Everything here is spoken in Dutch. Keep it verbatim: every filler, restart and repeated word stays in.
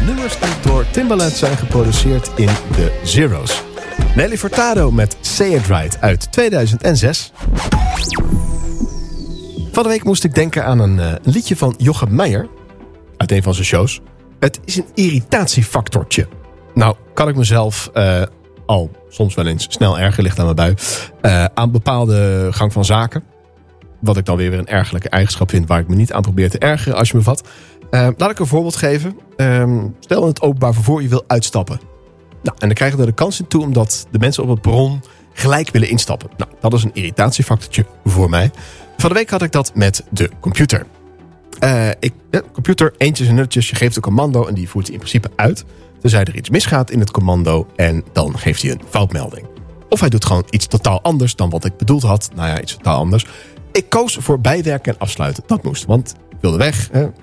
nummers die door Timbaland zijn geproduceerd in de Zeros. Nelly Furtado met Say It Right uit tweeduizend zes. Van de week moest ik denken aan een uh, liedje van Jochem Meijer uit een van zijn shows. Het is een irritatiefactortje. Nou, kan ik mezelf uh, al soms wel eens snel erger, ligt aan mijn bui, uh, aan bepaalde gang van zaken. Wat ik dan weer weer een ergerlijke eigenschap vind waar ik me niet aan probeer te ergeren als je me vat. Uh, laat ik een voorbeeld geven. Uh, stel in het openbaar vervoer je wil uitstappen. Nou, en dan krijg je er de kans in toe omdat de mensen op het perron gelijk willen instappen. Nou, dat is een irritatiefactortje voor mij. Van de week had ik dat met de computer. Uh, ik, ja, computer, eentjes en nutjes, je geeft een commando en die voert hij in principe uit. Tenzij er iets misgaat in het commando en dan geeft hij een foutmelding. Of hij doet gewoon iets totaal anders dan wat ik bedoeld had. Nou ja, iets totaal anders. Ik koos voor bijwerken en afsluiten. Dat moest, want ik wilde weg. Hè.